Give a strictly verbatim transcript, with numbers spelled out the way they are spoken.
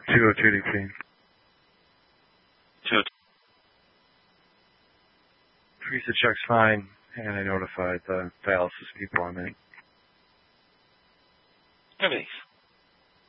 two oh two D P. two oh two. Teresa check's fine, and I notified the dialysis people I'm in. Everything's